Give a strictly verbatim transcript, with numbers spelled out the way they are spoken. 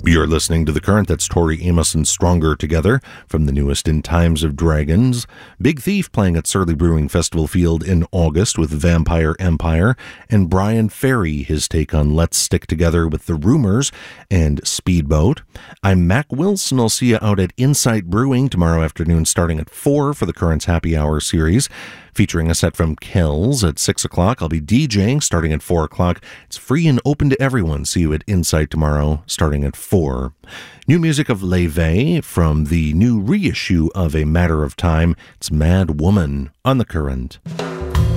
You're listening to The Current. That's Tori Amos and Stronger Together from the newest In Times of Dragons. Big Thief playing at Surly Brewing Festival Field in August with Vampire Empire. And Brian Ferry, his take on Let's Stick Together with The Rumors and Speedboat. I'm Mac Wilson. I'll see you out at Insight Brewing tomorrow afternoon starting at four for The Current's Happy Hour series, featuring a set from Kells at six o'clock. I'll be DJing starting at four o'clock. It's free and open to everyone. See you at Insight tomorrow starting at four. New music of Leve from the new reissue of A Matter of Time. It's Mad Woman on The Current.